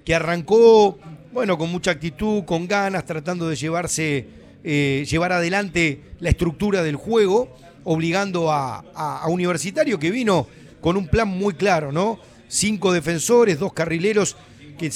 que arrancó, bueno, con mucha actitud, con ganas, tratando de llevar adelante la estructura del juego, obligando a Universitario, que vino con un plan muy claro, ¿no? 5 defensores, 2 carrileros